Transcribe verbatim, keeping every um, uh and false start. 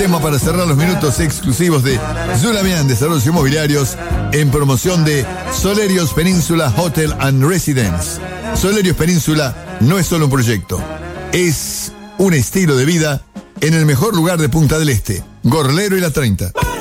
tema para cerrar los minutos exclusivos de Zulamian Desarrollos Inmobiliarios en promoción de Solerios Península Hotel and Residence. Solerios Península no es solo un proyecto, es un estilo de vida en el mejor lugar de Punta del Este, Gorlero y La treinta.